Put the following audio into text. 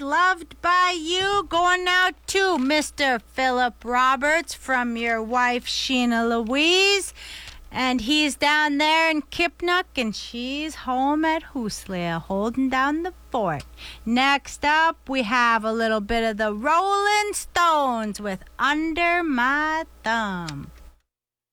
loved by you. Going out to Mr. Philip Roberts from your wife, Sheena Louise. And he's down there in Kipnuk, and she's home at Hooslea, holding down the fort. Next up, we have a little bit of the Rolling Stones with Under My Thumb.